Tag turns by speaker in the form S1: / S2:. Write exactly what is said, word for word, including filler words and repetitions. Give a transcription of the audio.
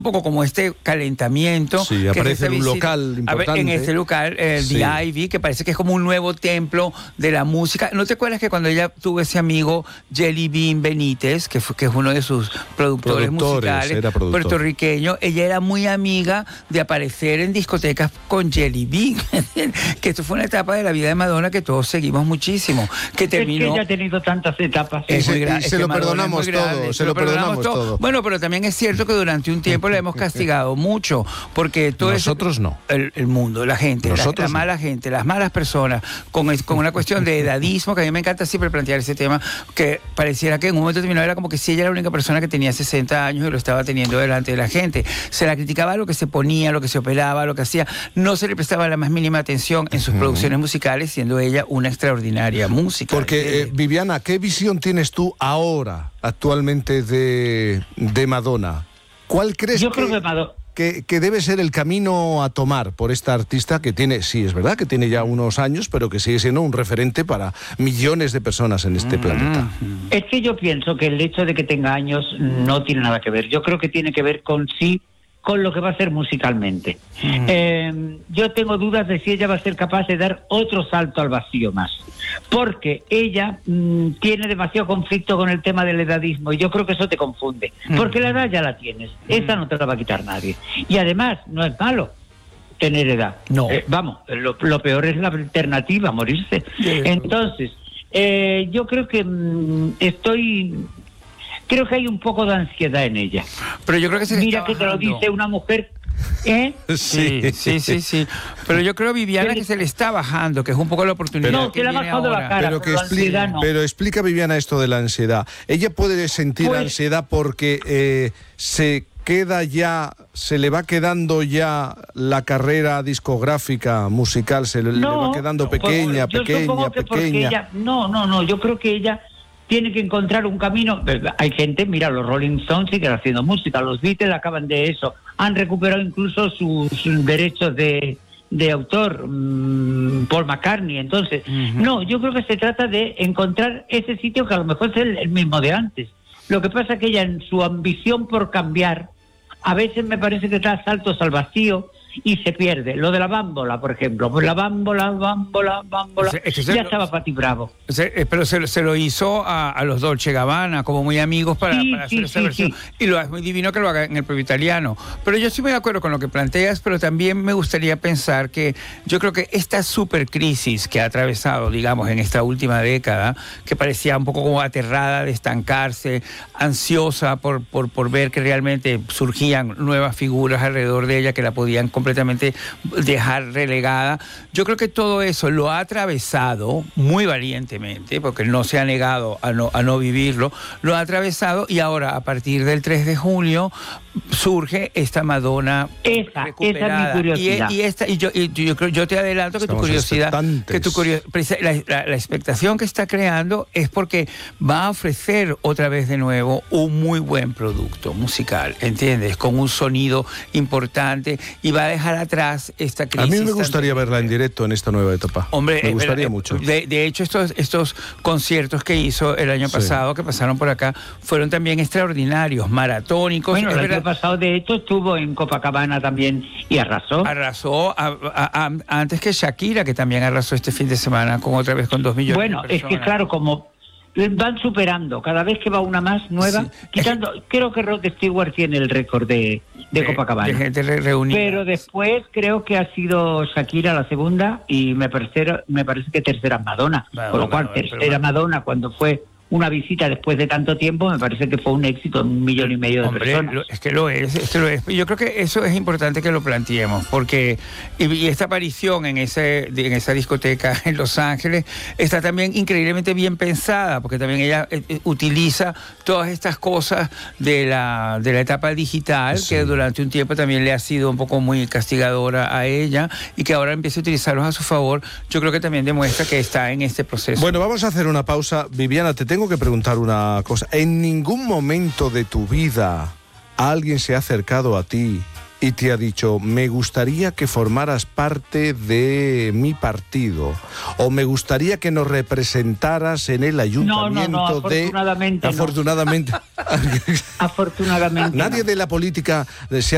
S1: un poco como este calentamiento.
S2: Sí, aparece en un local importante.
S1: En este local, el
S2: Sí.
S1: The Ivy, que parece que es como un nuevo templo de la música. ¿No te acuerdas que cuando ella tuvo ese amigo Jelly Bean Benítez, que, fue, que es uno de sus productores,
S2: Productores,
S1: musicales,
S2: era productor.
S1: puertorriqueño, ella era muy amiga de aparecer en discotecas con Jelly Bean? Que esto fue una etapa de la vida de Madonna que todos seguimos muchísimo. Que terminó...
S3: Es que ella ha tenido tantas etapas.
S2: Y
S1: Es
S2: se,
S1: muy gra-
S2: y
S1: es
S2: se
S1: que
S2: lo
S1: Madonna
S2: perdonamos
S1: es muy grande,
S2: todo, se lo perdonamos todo.
S1: Bueno, pero también es cierto que durante un tiempo la hemos castigado mucho, porque todo
S2: Nosotros
S1: eso,
S2: no.
S1: El, el mundo, la gente, la,
S2: Nosotros
S1: la
S2: no.
S1: mala gente, las malas personas, con, es- con una cuestión de edadismo, que a mí me encanta siempre plantear ese tema, que pareciera que en un momento determinado era como que si ella era la única persona que tenía sesenta años y lo estaba teniendo delante de la gente. Se la criticaba lo que se ponía, lo que se operaba, lo que hacía. No se le prestaba la más mínima atención en sus producciones musicales, siendo ella una extraordinaria música.
S2: Porque, eh,
S1: ¿entiendes?
S2: Viviana, ¿qué visión tienes tú ahora, actualmente, de, de Madonna? ¿Cuál crees
S3: Yo
S2: que,
S3: creo que Madonna...
S2: que, que debe ser el camino a tomar por esta artista que tiene, sí, es verdad que tiene ya unos años, pero que sigue siendo un referente para millones de personas en este planeta?
S3: Es que yo pienso que el hecho de que tenga años no tiene nada que ver. Yo creo que tiene que ver con sí, con lo que va a hacer musicalmente.
S1: Mm.
S3: Eh, yo tengo dudas de si ella va a ser capaz de dar otro salto al vacío más. Porque ella mm, tiene demasiado conflicto con el tema del edadismo y yo creo que eso te confunde. Porque la edad ya la tienes. Esa no te la va a quitar nadie. Y además, no es malo tener edad.
S1: No.
S3: Eh, vamos, lo, lo peor es la alternativa, morirse.
S1: Sí.
S3: Entonces, eh, yo creo que mm, estoy... Creo que hay un poco de ansiedad en ella.
S1: Pero yo creo que se le
S3: Mira
S1: está
S3: que te lo
S1: bajando.
S3: dice una mujer... ¿Eh?
S1: Sí, sí, sí, sí. Pero yo creo, Viviana, que se le está bajando, que es un poco la oportunidad
S3: No,
S1: que
S3: se le ha
S1: viene
S3: bajado la
S1: ahora.
S3: cara.
S2: Pero, que
S3: pero la
S2: explica,
S3: ansiedad no.
S2: pero explica, Viviana, esto de la ansiedad. Ella puede sentir
S3: Pues-
S2: ansiedad porque eh, se queda ya, se le va quedando ya la carrera discográfica musical, se le, le va quedando
S3: pues,
S2: pequeña,
S3: yo
S2: pequeña,
S3: supongo que porque
S2: pequeña.
S3: ella- no, no, no, yo creo que ella tiene que encontrar un camino. Hay gente, mira, los Rolling Stones siguen haciendo música, los Beatles acaban de eso, han recuperado incluso sus, sus derechos de, de autor, mmm, Paul McCartney. Entonces,
S1: Ujú.
S3: no, yo creo que se trata de encontrar ese sitio que a lo mejor es el, el mismo de antes. Lo que pasa es que ella, en su ambición por cambiar, a veces me parece que da saltos al vacío y se pierde. Lo de la bámbola, por ejemplo, pues la bámbola, bámbola, bámbola,
S1: Es- es que se
S3: ya
S1: lo-
S3: estaba Pati Bravo.
S1: Se- eh, pero se, se lo hizo a, a los Dolce Gabbana, como muy amigos para,
S3: Sí,
S1: para hacer
S3: sí,
S1: esa
S3: sí,
S1: versión.
S3: sí.
S1: Y lo es muy divino que lo haga en el propio italiano. Pero yo estoy muy de acuerdo con lo que planteas, pero también me gustaría pensar que yo creo que esta super crisis que ha atravesado, digamos, en esta última década, que parecía un poco como aterrada de estancarse, ansiosa por, por, por ver que realmente surgían nuevas figuras alrededor de ella que la podían completamente dejar relegada. Yo creo que todo eso lo ha atravesado muy valientemente, porque no se ha negado a no, a no vivirlo, lo ha atravesado y ahora a partir del tres de julio surge esta Madonna
S3: Esa,
S1: recuperada.
S3: esa es mi curiosidad.
S1: Y, y esta, y yo, y yo creo, yo te adelanto que
S2: Estamos
S1: tu curiosidad,
S2: expectantes.
S1: que tu curio- presa- la, la- la expectación que está creando es porque va a ofrecer otra vez de nuevo un muy buen producto musical, ¿entiendes? Con un sonido importante y va a dejar atrás esta
S2: A
S1: crisis.
S2: mí me
S1: tan
S2: gustaría verla en directo en esta nueva etapa.
S1: Hombre,
S2: me
S1: eh,
S2: gustaría
S1: eh,
S2: mucho.
S1: De, de hecho, estos, estos conciertos que hizo el año
S2: Sí.
S1: pasado, que pasaron por acá, fueron también extraordinarios, maratónicos.
S3: Bueno,
S1: Es
S3: el
S1: verdad,
S3: año pasado, de hecho, estuvo en Copacabana también y arrasó.
S1: arrasó a- a- a- antes que Shakira, que también arrasó este fin de semana con otra vez con dos millones
S3: Bueno,
S1: de
S3: es
S1: personas.
S3: que claro, como van superando, cada vez que va una más nueva,
S1: Sí.
S3: quitando, creo que Rod Stewart tiene el récord de, de Copacabana.
S1: de gente re- reunida.
S3: Pero después creo que ha sido Shakira la segunda y me parece, me parece que tercera Madonna.
S1: Bueno,
S3: Con lo
S1: bueno,
S3: cual,
S1: pero
S3: tercera
S1: bueno.
S3: Madonna cuando fue una visita después de tanto tiempo, me parece que fue un éxito en un millón y medio de
S1: Hombre,
S3: personas.
S1: lo- es que lo es, es que lo es. Yo creo que eso es importante que lo planteemos, porque y, y esta aparición en ese de- en esa discoteca en Los Ángeles está también increíblemente bien pensada, porque también ella eh, eh, utiliza todas estas cosas de la de la etapa digital,
S2: Sí.
S1: que durante un tiempo también le ha sido un poco muy castigadora a ella, y que ahora empieza a utilizarlos a su favor. Yo creo que también demuestra que está en este proceso.
S2: Bueno, vamos a hacer una pausa. Viviana, te tengo que preguntar una cosa. ¿En ningún momento de tu vida alguien se ha acercado a ti y te ha dicho, me gustaría que formaras parte de mi partido, o me gustaría que nos representaras en el ayuntamiento
S3: no, no,
S2: de...
S3: afortunadamente no.
S2: Afortunadamente.
S3: Afortunadamente.
S2: Nadie
S3: no.
S2: de la política se ha